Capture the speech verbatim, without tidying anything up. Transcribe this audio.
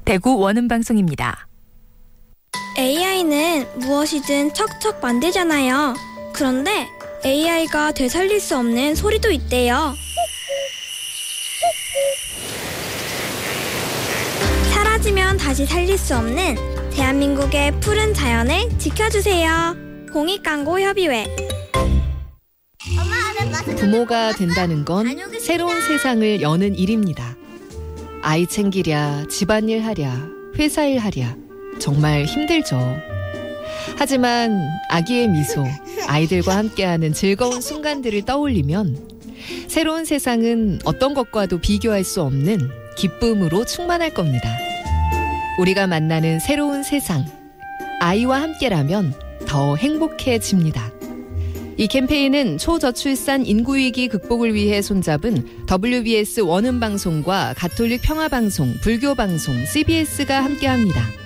대구 원음방송입니다. 에이아이는 무엇이든 척척 만들잖아요. 그런데 에이아이가 되살릴 수 없는 소리도 있대요. 사라지면 다시 살릴 수 없는 대한민국의 푸른 자연을 지켜주세요. 공익광고협의회. 부모가 된다는 건 새로운 세상을 여는 일입니다. 아이 챙기랴, 집안일 하랴, 회사일 하랴 정말 힘들죠. 하지만 아기의 미소, 아이들과 함께하는 즐거운 순간들을 떠올리면 새로운 세상은 어떤 것과도 비교할 수 없는 기쁨으로 충만할 겁니다. 우리가 만나는 새로운 세상, 아이와 함께라면 더 행복해집니다. 이 캠페인은 초저출산 인구위기 극복을 위해 손잡은 더블유비에스 원음방송과 가톨릭 평화방송, 불교방송, 씨비에스가 함께합니다.